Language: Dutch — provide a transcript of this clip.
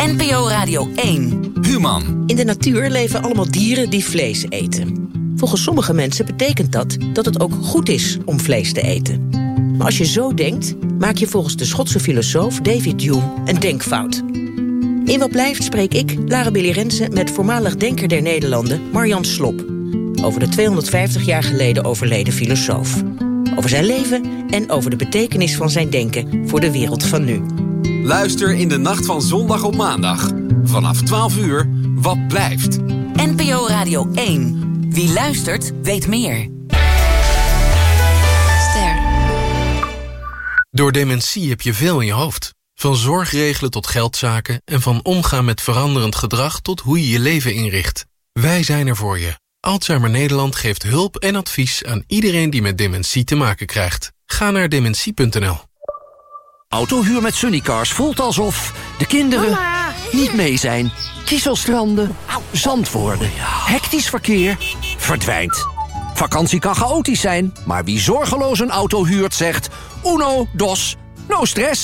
NPO Radio 1. Human. In de natuur leven allemaal dieren die vlees eten. Volgens sommige mensen betekent dat het ook goed is om vlees te eten. Maar als je zo denkt, maak je volgens de Schotse filosoof David Hume een denkfout. In Wat Blijft spreek ik, Lara Billy Rensen, met voormalig denker der Nederlanden, Marjan Slop. Over de 250 jaar geleden overleden filosoof. Over zijn leven en over de betekenis van zijn denken voor de wereld van nu. Luister in de nacht van zondag op maandag. Vanaf 12 uur, Wat Blijft. NPO Radio 1. Wie luistert, weet meer. Ster. Door dementie heb je veel in je hoofd. Van zorgregelen tot geldzaken en van omgaan met veranderend gedrag tot hoe je je leven inricht. Wij zijn er voor je. Alzheimer Nederland geeft hulp en advies aan iedereen die met dementie te maken krijgt. Ga naar dementie.nl. Autohuur met Sunnycars voelt alsof de kinderen niet mee zijn. Kieselstranden, zand worden, hectisch verkeer, verdwijnt. Vakantie kan chaotisch zijn, maar wie zorgeloos een auto huurt zegt... Uno, dos, no stress.